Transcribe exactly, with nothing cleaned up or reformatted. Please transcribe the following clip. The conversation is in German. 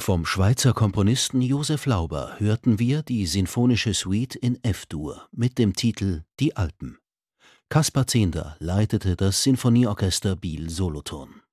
Vom Schweizer Komponisten Josef Lauber hörten wir die Sinfonische Suite in F-Dur mit dem Titel Die Alpen. Kaspar Zehnder leitete das Sinfonieorchester Biel Solothurn.